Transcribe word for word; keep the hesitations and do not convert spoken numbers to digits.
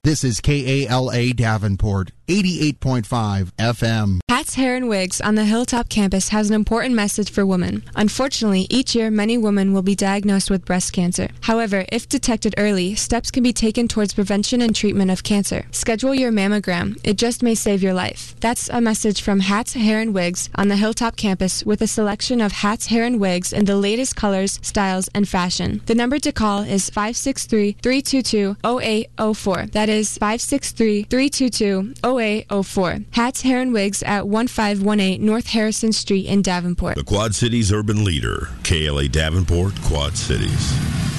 This is K A L A Davenport, eighty-eight point five F M. Hats, Hair, and Wigs on the Hilltop campus has an important message for women. Unfortunately, each year many women will be diagnosed with breast cancer. However, if detected early, steps can be taken towards prevention and treatment of cancer. Schedule your mammogram. It just may save your life. That's a message from Hats, Hair, and Wigs on the Hilltop campus with a selection of hats, hair, and wigs in the latest colors, styles, and fashion. The number to call is five six three, three two two, zero eight zero four. That is five six three, three two two, zero eight zero four. Hats, Hair, and Wigs at one five one eight North Harrison Street in Davenport. The Quad Cities urban leader, K L A Davenport, Quad Cities.